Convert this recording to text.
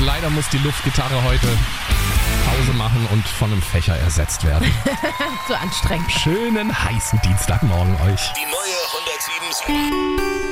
leider muss die Luftgitarre heute Pause machen und von einem Fächer ersetzt werden. Zu anstrengend. Schönen heißen Dienstagmorgen euch. Die neue 107.7